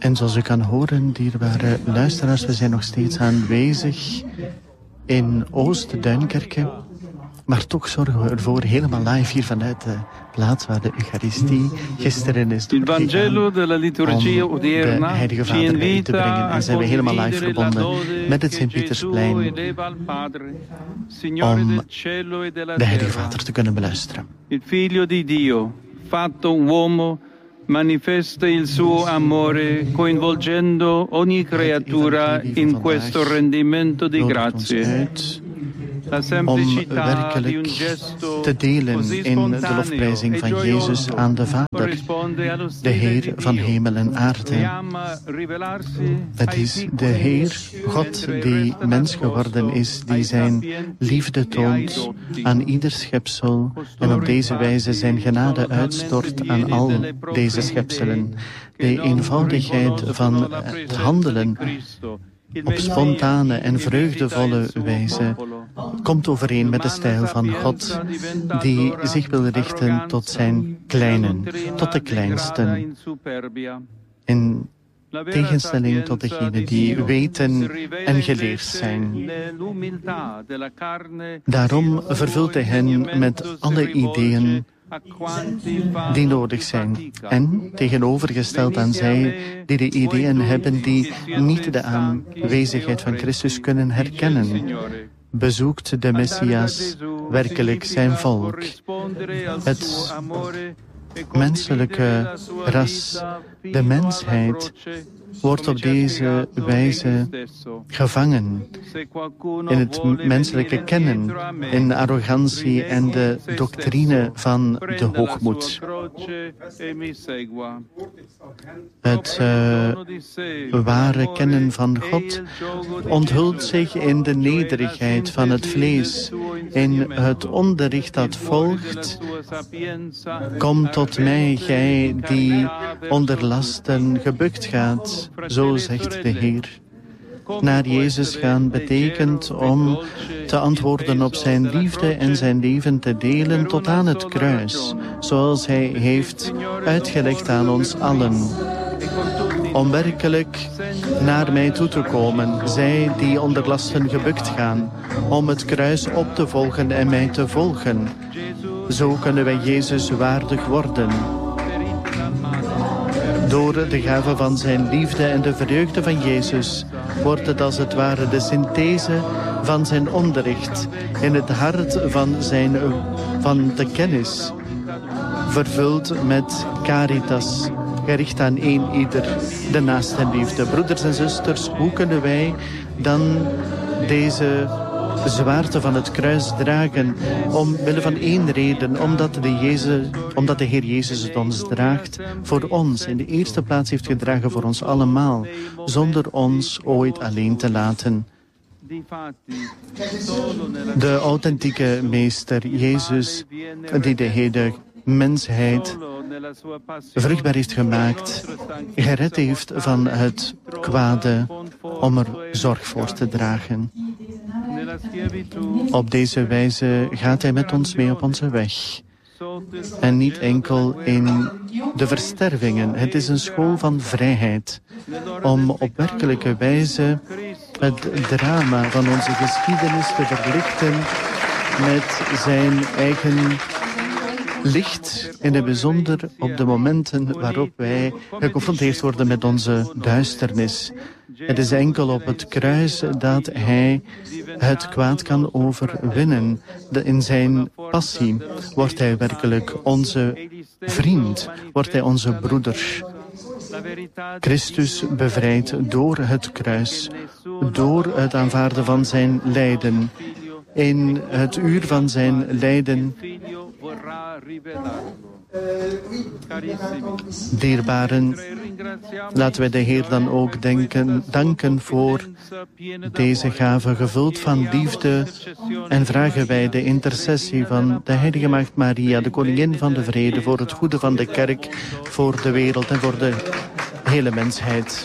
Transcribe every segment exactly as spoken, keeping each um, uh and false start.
En zoals u kan horen, dierbare luisteraars, we zijn nog steeds aanwezig in Oost-Duinkerke. Maar toch zorgen we ervoor, helemaal live hier vanuit de plaats waar de Eucharistie gisteren is doorgegaan, om de Heilige Vader bij u te brengen. En zijn we helemaal live verbonden met het Sint-Pietersplein om de Heilige Vader te kunnen beluisteren. Il Figlio di Dio, fatto uomo, manifesta il suo amore coinvolgendo ogni creatura in questo rendimento di grazie. Om werkelijk te delen in de lofprijzing van Jezus aan de Vader, de Heer van hemel en aarde. Het is de Heer, God, die mens geworden is, die zijn liefde toont aan ieder schepsel en op deze wijze zijn genade uitstort aan al deze schepselen. De eenvoudigheid van het handelen op spontane en vreugdevolle wijze komt overeen met de stijl van God, die zich wil richten tot zijn kleinen, tot de kleinsten. In tegenstelling tot degenen die weten en geleerd zijn. Daarom vervult hij hen met alle ideeën die nodig zijn. En tegenovergesteld aan zij die de ideeën hebben die niet de aanwezigheid van Christus kunnen herkennen, bezoekt de Messias werkelijk zijn volk. Het menselijke ras, de mensheid, wordt op deze wijze gevangen in het menselijke kennen, in de arrogantie en de doctrine van de hoogmoed. Het uh, ware kennen van God onthult zich in de nederigheid van het vlees, in het onderricht dat volgt. Kom tot mij, gij die onder lasten gebukt gaat, zo zegt de Heer. Naar Jezus gaan betekent om te antwoorden op zijn liefde en zijn leven te delen tot aan het kruis, zoals hij heeft uitgelegd aan ons allen. Om werkelijk naar mij toe te komen, zij die onder lasten gebukt gaan, om het kruis op te volgen en mij te volgen. Zo kunnen wij Jezus waardig worden. Door de gave van zijn liefde en de vreugde van Jezus wordt het als het ware de synthese van zijn onderricht in het hart van, zijn, van de kennis, vervuld met caritas, gericht aan één ieder, de naastenliefde. Broeders en zusters, hoe kunnen wij dan deze zwaarte van het kruis dragen, omwille van één reden, omdat de, Jezus, omdat de Heer Jezus het ons draagt, voor ons in de eerste plaats heeft gedragen voor ons allemaal, zonder ons ooit alleen te laten. De authentieke meester, Jezus, die de hele mensheid vruchtbaar heeft gemaakt, gered heeft van het kwade, om er zorg voor te dragen. Op deze wijze gaat hij met ons mee op onze weg. En niet enkel in de verstervingen. Het is een school van vrijheid. Om op werkelijke wijze het drama van onze geschiedenis te verlichten met zijn eigen licht, in het bijzonder op de momenten waarop wij geconfronteerd worden met onze duisternis. Het is enkel op het kruis dat hij het kwaad kan overwinnen. In zijn passie wordt hij werkelijk onze vriend, wordt hij onze broeder. Christus bevrijdt door het kruis, door het aanvaarden van zijn lijden. In het uur van zijn lijden, dierbaren, laten wij de Heer dan ook denken, danken voor deze gave, gevuld van liefde, en vragen wij de intercessie van de Heilige Maagd Maria, de Koningin van de Vrede, voor het goede van de Kerk, voor de wereld en voor de hele mensheid.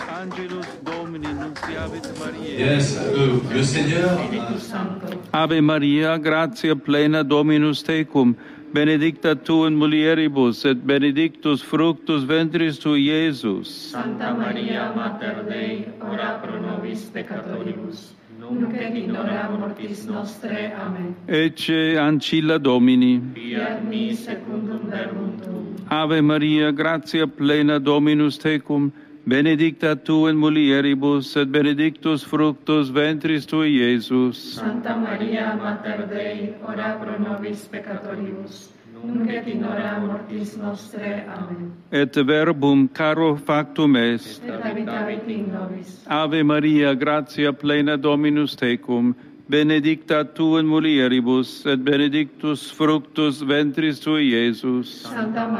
Yes, le Seigneur. Ave Maria, gratia plena Dominus tecum, benedicta tu in mulieribus, et benedictus fructus ventris tui, Iesus. Santa Maria, Mater Dei, ora pro nobis peccatoribus, nunc et in hora mortis nostre. Amen. Ecce ancilla Domini. Fiat mi secundum verbum tuum. Ave Maria, gratia plena Dominus tecum, benedicta tu in mulieribus, et benedictus fructus ventris tui, Iesus. Santa Maria, Mater Dei, ora pro nobis peccatoribus, nunc et in hora mortis nostre. Amen. Et verbum caro factum est. Et habitavit in nobis. Ave Maria, gratia plena Dominus tecum, benedicta tu in mulieribus, et benedictus fructus ventris tui, Iesus. Santa